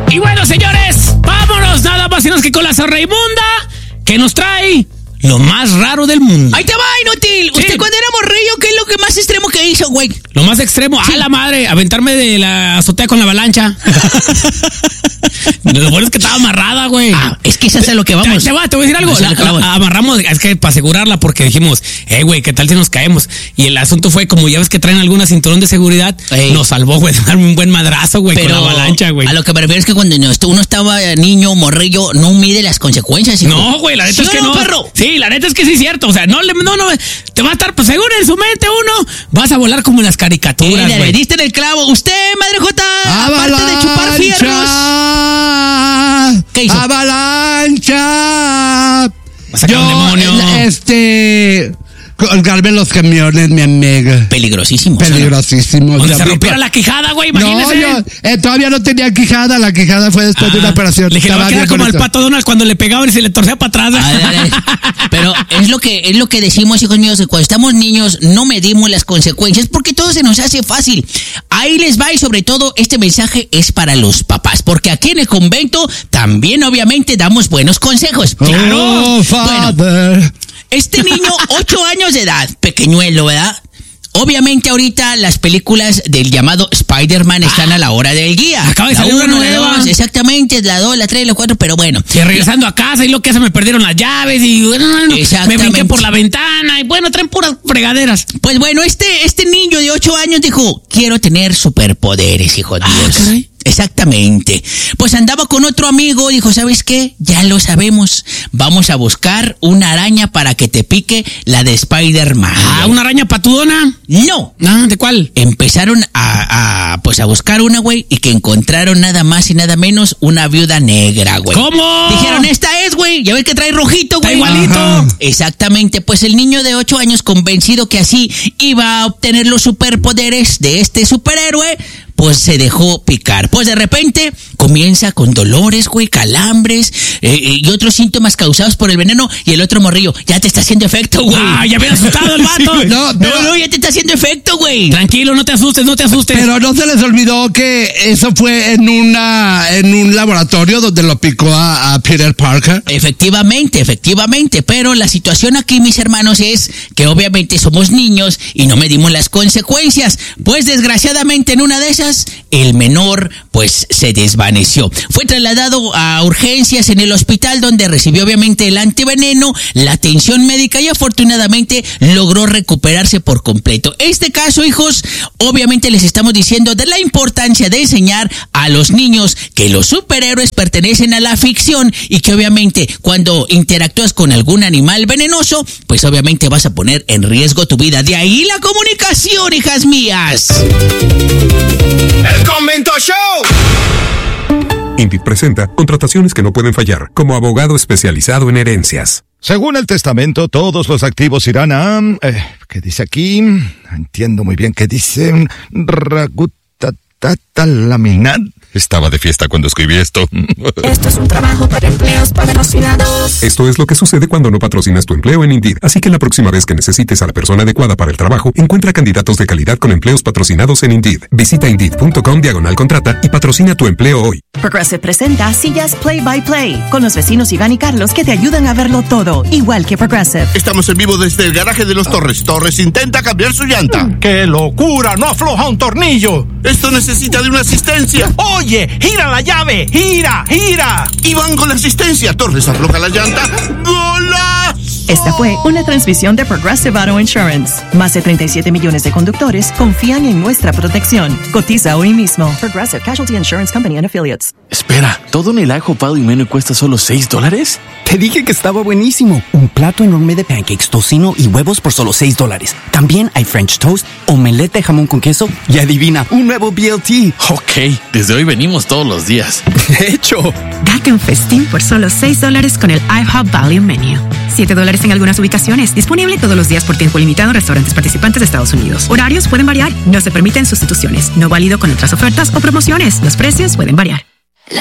Y bueno, señores, vámonos nada más y menos que con la Zorraimunda, que nos trae lo más raro del mundo. Ahí te va, inútil. Sí. Usted cuando era morrillo, ¿qué es lo que más extremo que hizo, güey? Lo más extremo, Sí. ¡a la madre! Aventarme de la azotea con la avalancha. Lo bueno es que estaba amarrada, güey. Es que eso es a lo que vamos. Te voy a decir algo. Eso es lo que vamos. Amarramos, es que para asegurarla, porque dijimos, güey, ¿qué tal si nos caemos? Y el asunto fue, como ya ves que traen alguna cinturón de seguridad, nos salvó, güey, de darme un buen madrazo, güey, con la avalancha, güey. A lo que me refiero es que cuando uno estaba niño, morrillo, no mide las consecuencias, hijo. No, güey, la neta ¿Sí es que o no, no. perro? Sí, la neta es que sí es cierto. O sea, no, te va a estar, pues seguro en su mente uno, vas a volar como en las caricaturas, Le güey. diste en el clavo. Usted, madre Jota, aparte de chupar fierros. ¿Qué hizo? ¡Avalancha! Va a sacar un demonio. Colgarme los camiones, mi amiga. Peligrosísimo. Peligrosísimo. Donde Yo se vi- rompiera la quijada, güey, No, imagínese. yo todavía no tenía quijada. La quijada fue después de una operación. Le dije, le va a Estaba quedar bien como al bonito. Pato Donald cuando le pegaban y se le torcía para atrás. Dale. Pero es lo que decimos, hijos míos, que cuando estamos niños no medimos las consecuencias porque todo se nos hace fácil. Ahí les va, y sobre todo este mensaje es para los papás, porque aquí en el convento también obviamente damos buenos consejos. Oh, father. Este niño, 8 años de edad, pequeñuelo, ¿verdad? Obviamente ahorita las películas del llamado Spider-Man están a la hora del día. Acaba de La salir una 1, la nueva. 2, exactamente, la 2, la 3, la 4, pero bueno. Y regresando a casa, y lo que hace, me perdieron las llaves y me Exactamente. brinqué por la ventana y bueno, traen puras fregaderas. Pues bueno, este niño de 8 años dijo, quiero tener superpoderes, hijo de Dios. caray. Exactamente. Pues andaba con otro amigo, dijo, ¿sabes qué? Ya lo sabemos. Vamos a buscar una araña para que te pique la de Spider-Man. ¿Una araña patudona? No. ¿De cuál? Empezaron a buscar una, güey, y que encontraron nada más y nada menos una viuda negra, güey. ¿Cómo? Dijeron, esta es, güey. Ya ves que trae rojito, güey. Está igualito. Ajá. Exactamente, pues el niño de 8 años, convencido que así iba a obtener los superpoderes de este superhéroe, pues se dejó picar. Pues de repente comienza con dolores, güey, calambres y otros síntomas causados por el veneno. Y el otro morrillo, ya te está haciendo efecto, güey. Ya me ha asustado el vato. No, ya te está haciendo efecto, güey. Tranquilo, no te asustes. Pero no se les olvidó que eso fue en un laboratorio donde lo picó a Peter Parker. Efectivamente, pero la situación aquí, mis hermanos, es que obviamente somos niños y no medimos las consecuencias. Pues desgraciadamente en una de esas, el menor pues se desvaneció. Fue trasladado a urgencias en el hospital, donde recibió obviamente el antiveneno, la atención médica, y afortunadamente logró recuperarse por completo. Este caso, hijos, obviamente les estamos diciendo de la importancia de enseñar a los niños que los superhéroes pertenecen a la ficción, y que obviamente cuando interactúas con algún animal venenoso, pues obviamente vas a poner en riesgo tu vida. De ahí la comunicación, hijas mías. ¡El Convento Show! Indeed presenta contrataciones que no pueden fallar, como abogado especializado en herencias. Según el testamento, todos los activos irán a... ¿qué dice aquí? Entiendo muy bien qué dice. Laminar. Estaba de fiesta cuando escribí esto. Esto es un trabajo para empleos patrocinados. Esto es lo que sucede cuando no patrocinas tu empleo en Indeed. Así que la próxima vez que necesites a la persona adecuada para el trabajo, encuentra candidatos de calidad con empleos patrocinados en Indeed. Visita Indeed.com/contrata y patrocina tu empleo hoy. Progressive presenta Sillas Play by Play, con los vecinos Iván y Carlos que te ayudan a verlo todo, igual que Progressive. Estamos en vivo desde el garaje de los Torres. Torres intenta cambiar su llanta. ¡Qué locura! ¡No afloja un tornillo! Esto necesita de una asistencia. ¡Oye! ¡Gira la llave! ¡Gira! Y van con la asistencia. Torres afloja la llanta. ¡Golazo! Esta fue una transmisión de Progressive Auto Insurance. Más de 37 millones de conductores confían en nuestra protección. Cotiza hoy mismo. Progressive Casualty Insurance Company and Affiliates. Espera, ¿todo en el ajo Pado y Menú cuesta solo $6? Te dije que estaba buenísimo. Un plato enorme de pancakes, tocino y huevos por solo $6. También hay French toast, omelette de jamón con queso y adivina, un nuevo BLT. Ok, desde hoy venimos todos los días. De hecho, date un festín por solo $6 con el IHOP Value Menu. $7 en algunas ubicaciones. Disponible todos los días por tiempo limitado en restaurantes participantes de Estados Unidos. Horarios pueden variar. No se permiten sustituciones. No válido con otras ofertas o promociones. Los precios pueden variar.